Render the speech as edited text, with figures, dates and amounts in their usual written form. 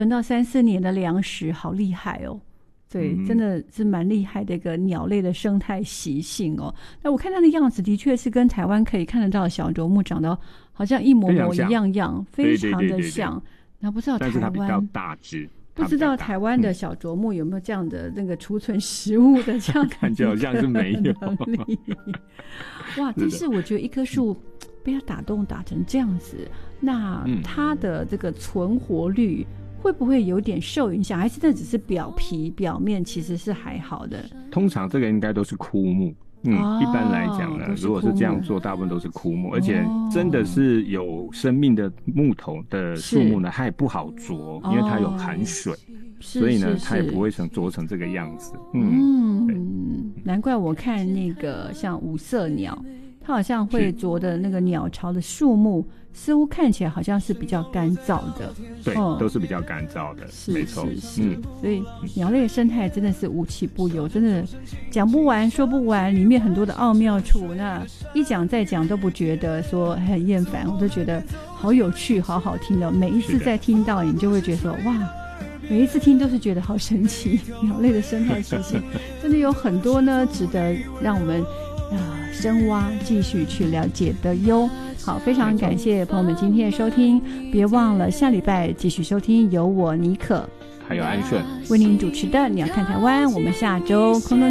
存到3-4年的粮食，好厉害哦。对，真的是蛮厉害的一个鸟类的生态习性哦。那我看它的样子的确是跟台湾可以看得到的小啄木长得好像一模模一样样，非常的像。那不知道台湾， 但是它比较大只， 不知道台湾的小啄木有没有这样的那个储存食物的这样的感觉好像是没有能力。哇，但是我觉得一棵树被它打成这样子，那它的这个存活率会不会有点受影响？还是这只是表皮表面其实是还好的？ 通常这个应该都是枯木。一般来讲呢，如果是这样做，大部分都是枯木，而且真的是有生命的木头的树木呢，它也不好啄，因为它有含水，所以呢，它也不会啄成这个样子。 难怪我看那个像五色鸟，它好像会啄的那个鸟巢的树木，似乎看起来好像是比较干燥的。 对，都是比较干燥的，没错。 所以鸟类的生态真的是无奇不有，真的讲不完说不完，里面很多的奥妙处，那一讲再讲都不觉得说很厌烦，我都觉得好有趣好好听的。每一次再听到你就会觉得说哇，每一次听都是觉得好神奇，鸟类的生态习性真的有很多呢值得让我们深挖继续去了解的哟。好，非常感谢朋友们今天的收听，别忘了下礼拜继续收听由我妮可还有安顺为您主持的《鸟看台湾》，我们下周空中